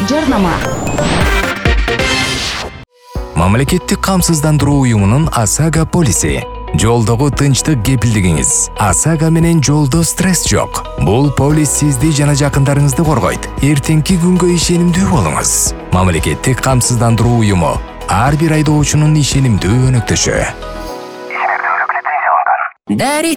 Жарнама. Мамлекеттик камсыздандыруу уюмунун ОСАГО полиси. Жолдогу тынчтык кепилдигиңиз. ОСАГО менен жолдо стресс жок. Бул полис сизди жана жакындарыңызды коргойт. Эртеңки күнгө ишенимдүү болуңуз. Мамлекеттик камсыздандыруу уюму. Ар бир айдоочунун ишенимдүү өнөктөшү.